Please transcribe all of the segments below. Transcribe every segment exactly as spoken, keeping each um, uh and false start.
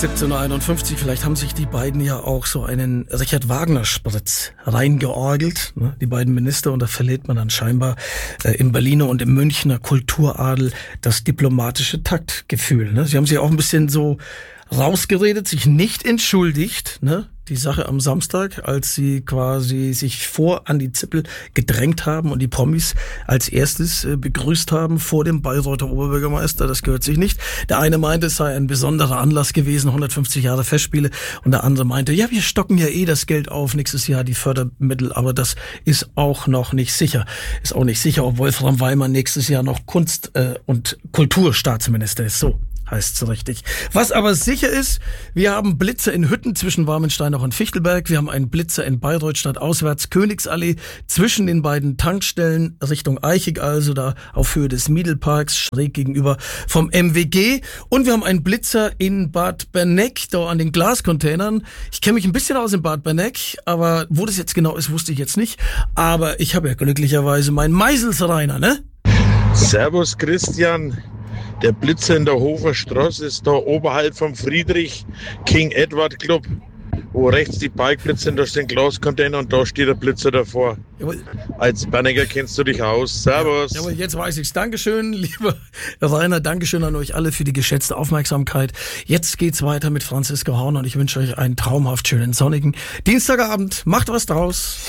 siebzehnhunderteinundfünfzig, vielleicht haben sich die beiden ja auch so einen Richard Wagner-Spritz reingeorgelt, ne? Die beiden Minister, und da verliert man dann scheinbar äh, im Berliner und im Münchner Kulturadel das diplomatische Taktgefühl. Ne? Sie haben sich auch ein bisschen so rausgeredet, sich nicht entschuldigt, ne? Die Sache am Samstag, als sie quasi sich vor Andi Zippel gedrängt haben und die Promis als erstes äh, begrüßt haben vor dem Bayreuther Oberbürgermeister, das gehört sich nicht. Der eine meinte, es sei ein besonderer Anlass gewesen, hundertfünfzig Jahre Festspiele, und der andere meinte, ja, wir stocken ja eh das Geld auf, nächstes Jahr die Fördermittel, aber das ist auch noch nicht sicher. Ist auch nicht sicher, ob Wolfram Weimann nächstes Jahr noch Kunst- äh, und Kulturstaatsminister ist. So heißt es richtig. Was aber sicher ist, wir haben Blitzer in Hütten zwischen Warmensteinach und Fichtelberg. Wir haben einen Blitzer in Bayreuth stadtauswärts, Königsallee, zwischen den beiden Tankstellen, Richtung Eichig, also da auf Höhe des Miedelparks, schräg gegenüber vom M W G. Und wir haben einen Blitzer in Bad Berneck, da an den Glascontainern. Ich kenne mich ein bisschen aus in Bad Berneck, aber wo das jetzt genau ist, wusste ich jetzt nicht. Aber ich habe ja glücklicherweise meinen Meiselsreiner, ne? Servus Christian. Der Blitzer in der Hofer Straße ist da oberhalb vom Friedrich King Edward Club, wo rechts die Bikeblitzer sind, da stehen Glascontainer und da steht der Blitzer davor. Jawohl. Als Bernecker kennst du dich aus. Servus. Jawohl, jetzt weiß ich's. Dankeschön, lieber Rainer. Dankeschön an euch alle für die geschätzte Aufmerksamkeit. Jetzt geht's weiter mit Franziska Horn und ich wünsche euch einen traumhaft schönen sonnigen Dienstagabend. Macht was draus.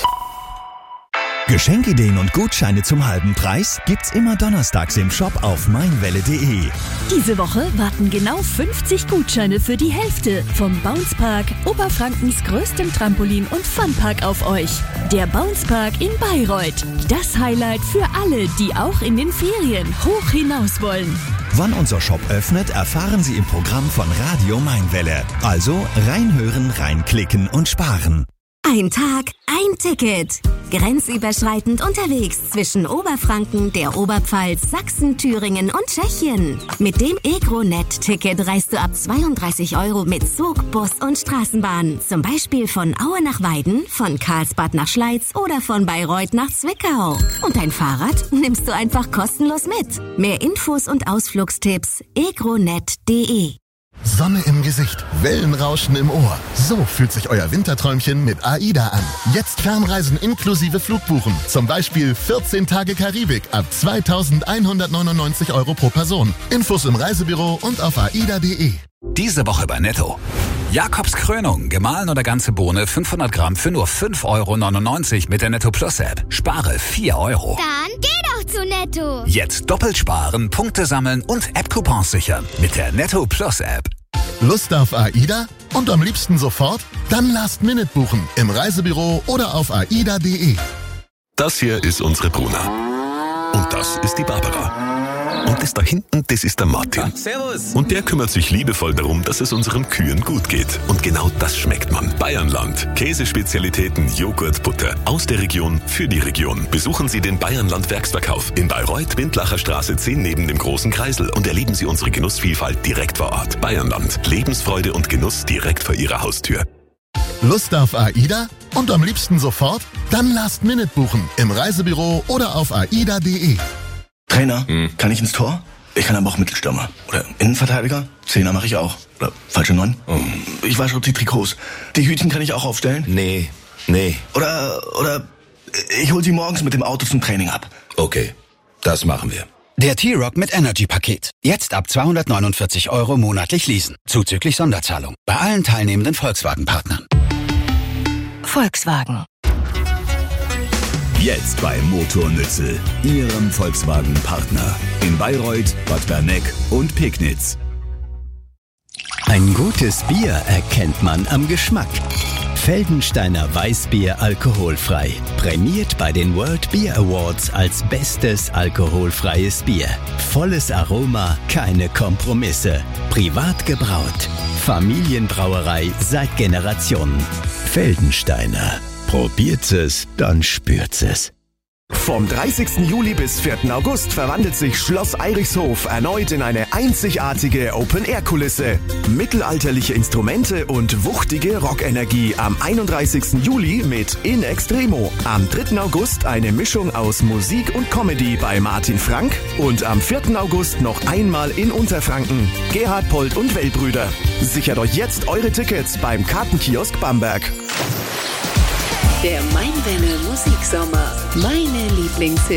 Geschenkideen und Gutscheine zum halben Preis gibt's immer donnerstags im Shop auf meinwelle punkt de. Diese Woche warten genau fünfzig Gutscheine für die Hälfte vom Bounce Park, Oberfrankens größtem Trampolin- und Funpark auf euch. Der Bounce Park in Bayreuth. Das Highlight für alle, die auch in den Ferien hoch hinaus wollen. Wann unser Shop öffnet, erfahren Sie im Programm von Radio Mainwelle. Also reinhören, reinklicken und sparen. Ein Tag, ein Ticket. Grenzüberschreitend unterwegs zwischen Oberfranken, der Oberpfalz, Sachsen, Thüringen und Tschechien. Mit dem EgroNet-Ticket reist du ab zweiunddreißig Euro mit Zug, Bus und Straßenbahn. Zum Beispiel von Aue nach Weiden, von Karlsbad nach Schleiz oder von Bayreuth nach Zwickau. Und dein Fahrrad nimmst du einfach kostenlos mit. Mehr Infos und Ausflugstipps egronet punkt de. Sonne im Gesicht, Wellenrauschen im Ohr. So fühlt sich euer Winterträumchen mit AIDA an. Jetzt Fernreisen inklusive Flugbuchen. Zum Beispiel vierzehn Tage Karibik ab zweitausendeinhundertneunundneunzig Euro pro Person. Infos im Reisebüro und auf aida punkt de. Diese Woche bei Netto. Jakobs Krönung, gemahlen oder ganze Bohne, fünfhundert Gramm für nur fünf Euro neunundneunzig mit der Netto Plus App. Spare vier Euro. Dann geh doch zu Netto. Jetzt doppelt sparen, Punkte sammeln und App-Coupons sichern mit der Netto Plus App. Lust auf AIDA? Und am liebsten sofort? Dann Last Minute buchen im Reisebüro oder auf aida punkt de. Das hier ist unsere Bruna. Und das ist die Barbara. Und das da hinten, das ist der Martin. Ach, servus. Und der kümmert sich liebevoll darum, dass es unseren Kühen gut geht. Und genau das schmeckt man. Bayernland. Käsespezialitäten, Joghurt, Butter. Aus der Region, für die Region. Besuchen Sie den Bayernland Werksverkauf in Bayreuth, Windlacher Straße zehn neben dem Großen Kreisel und erleben Sie unsere Genussvielfalt direkt vor Ort. Bayernland. Lebensfreude und Genuss direkt vor Ihrer Haustür. Lust auf AIDA? Und am liebsten sofort? Dann Last Minute buchen im Reisebüro oder auf aida punkt de. Trainer, hm. kann ich ins Tor? Ich kann aber auch Mittelstürmer. Oder Innenverteidiger? Zehner mache ich auch. Oder falsche Neun? Oh. Ich wasche auch die Trikots. Die Hütchen kann ich auch aufstellen? Nee, nee. Oder, oder ich hol sie morgens mit dem Auto zum Training ab. Okay, das machen wir. Der T-Rock mit Energy-Paket. Jetzt ab zweihundertneunundvierzig Euro monatlich leasen. Zuzüglich Sonderzahlung. Bei allen teilnehmenden Volkswagen-Partnern. Volkswagen. Jetzt bei Motornützel, Ihrem Volkswagen-Partner. In Bayreuth, Bad Berneck und Pegnitz. Ein gutes Bier erkennt man am Geschmack. Feldensteiner Weißbier alkoholfrei. Prämiert bei den World Beer Awards als bestes alkoholfreies Bier. Volles Aroma, keine Kompromisse. Privat gebraut. Familienbrauerei seit Generationen. Feldensteiner. Probiert es, dann spürt es. Vom dreißigsten Juli bis vierten August verwandelt sich Schloss Eirichshof erneut in eine einzigartige Open-Air-Kulisse. Mittelalterliche Instrumente und wuchtige Rockenergie am einunddreißigsten Juli mit In Extremo. Am dritten August eine Mischung aus Musik und Comedy bei Martin Frank und am vierten August noch einmal in Unterfranken. Gerhard Polt und Wellbrüder. Sichert euch jetzt eure Tickets beim Kartenkiosk Bamberg. Der Main-Welle Musiksommer. Meine Lieblingshits.